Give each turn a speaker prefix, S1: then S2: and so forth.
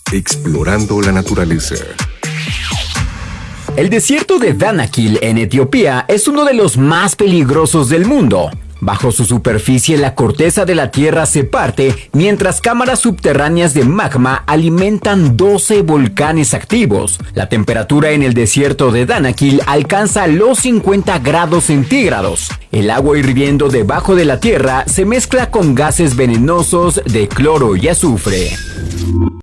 S1: Explorando la naturaleza.
S2: El desierto de Danakil en Etiopía es uno de los más peligrosos del mundo. Bajo su superficie la corteza de la tierra se parte mientras cámaras subterráneas de magma alimentan 12 volcanes activos. La temperatura en el desierto de Danakil alcanza los 50 grados centígrados. El agua hirviendo debajo de la tierra se mezcla con gases venenosos de cloro y azufre.